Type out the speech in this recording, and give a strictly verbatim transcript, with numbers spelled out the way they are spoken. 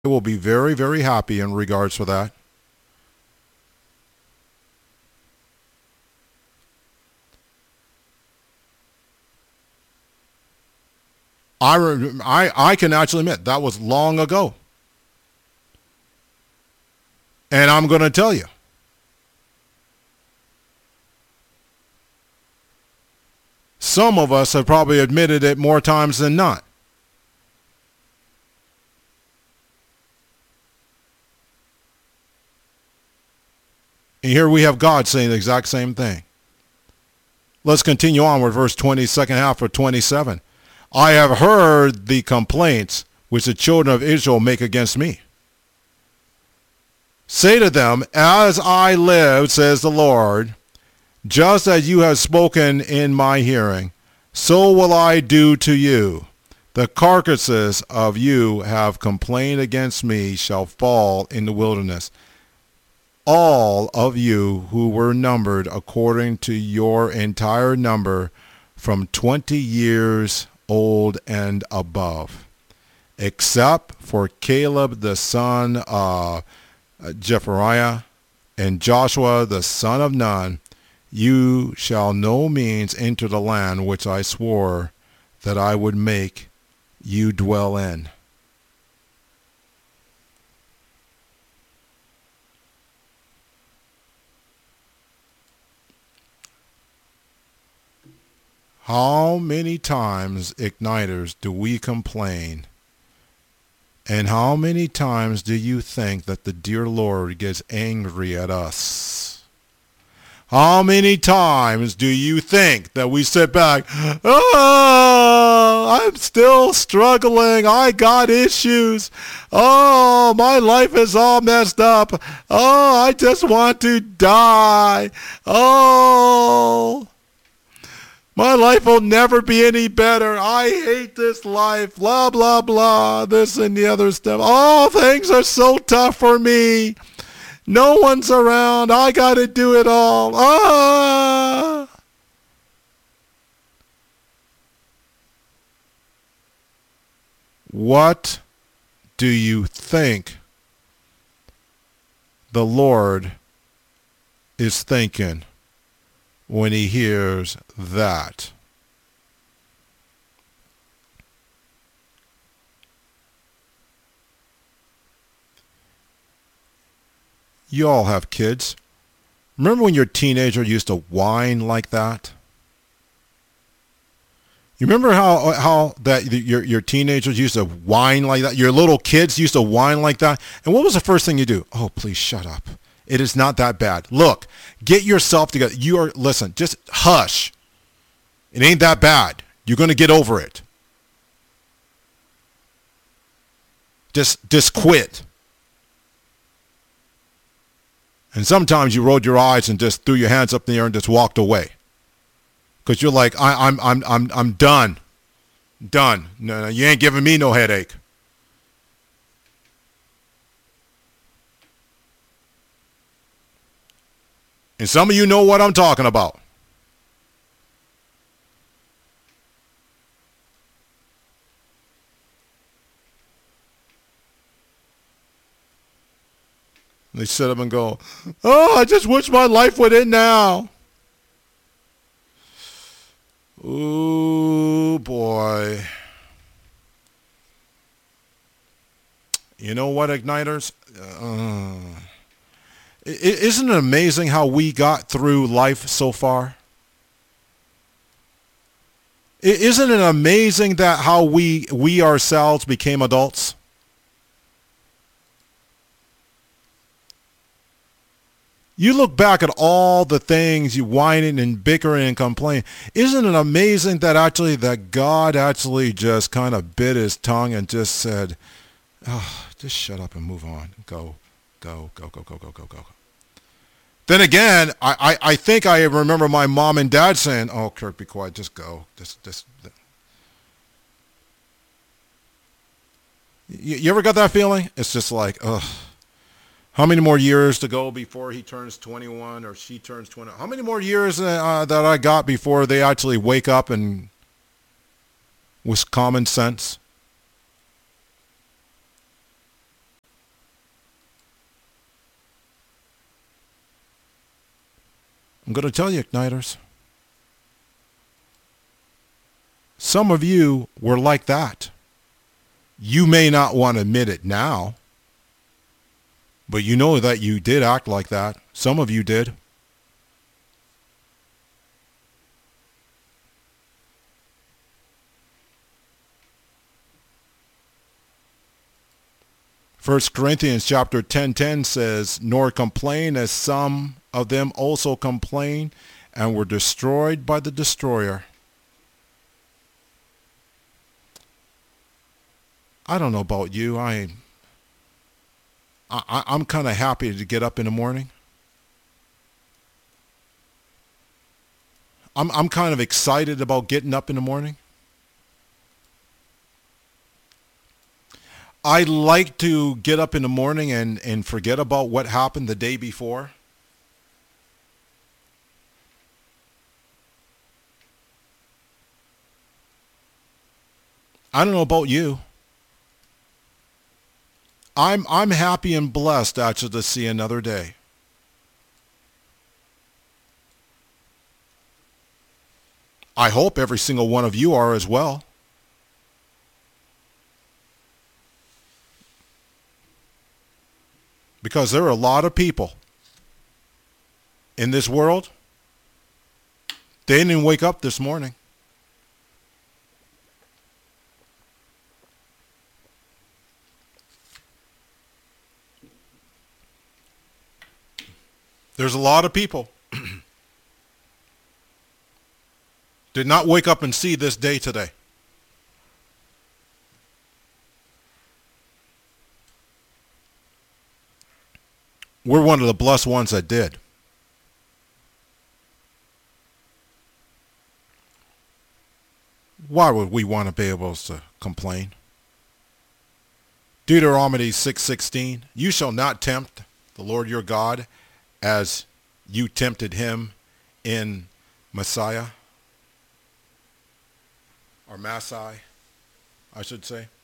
will be very, very happy in regards to that. I, I, I can actually admit that was long ago. And I'm going to tell you. Some of us have probably admitted it more times than not. And here we have God saying the exact same thing. Let's continue on with verse twenty, second half of twenty-seven. I have heard the complaints which the children of Israel make against me. Say to them, as I live, says the Lord, just as you have spoken in my hearing, so will I do to you. The carcasses of you have complained against me shall fall in the wilderness. All of you who were numbered according to your entire number from twenty years old and above, except for Caleb the son of Jephunneh and Joshua the son of Nun, you shall no means enter the land which I swore that I would make you dwell in. How many times, igniters, do we complain? And how many times do you think that the dear Lord gets angry at us? How many times do you think that we sit back, oh, I'm still struggling, I got issues, oh, my life is all messed up, oh, I just want to die, oh, my life will never be any better. I hate this life. Blah, blah, blah. This and the other stuff. Oh, things are so tough for me. No one's around. I got to do it all. Ah! What do you think the Lord is thinking when he hears that? You all have kids. Remember when your teenager used to whine like that? You remember how how that your your teenagers used to whine like that? Your little kids used to whine like that? And what was the first thing you do? Oh, please shut up. It is not that bad. Look, get yourself together. You are, listen, just hush. It ain't that bad. You're going to get over it. Just, just quit. And sometimes you rolled your eyes and just threw your hands up in the air and just walked away. Because you're like, I, I'm, I'm, I'm, I'm done. Done. No, no, you ain't giving me no headache. And some of you know what I'm talking about. They sit up and go, oh, I just wish my life would end now. Ooh, boy. You know what, igniters? Uh, isn't it amazing how we got through life so far? Isn't it amazing that how we we ourselves became adults? You look back at all the things you whining and bickering and complaining. Isn't it amazing that actually that God actually just kind of bit his tongue and just said, oh, just shut up and move on. Go, go, go, go, go, go, go, go. Then again, I, I, I think I remember my mom and dad saying, oh, Kirk, be quiet. Just go. Just, just. You, you ever got that feeling? It's just like, ugh. How many more years to go before he turns twenty-one or she turns twenty? How many more years uh, that I got before they actually wake up and with common sense? I'm going to tell you, Igniters. Some of you were like that. You may not want to admit it now, but you know that you did act like that. Some of you did. First Corinthians chapter ten ten says, nor complain as some of them also complained and were destroyed by the destroyer. I don't know about you. I, I I'm kind of happy to get up in the morning. I'm I'm kind of excited about getting up in the morning. I like to get up in the morning and, and forget about what happened the day before. I don't know about you. I'm I'm happy and blessed actually to see another day. I hope every single one of you are as well. Because there are a lot of people in this world, they didn't wake up this morning. There's a lot of people did not wake up and see this day today. We're one of the blessed ones that did. Why would we want to be able to complain? Deuteronomy six sixteen, you shall not tempt the Lord your God as you tempted him in Messiah, or Massai, I should say.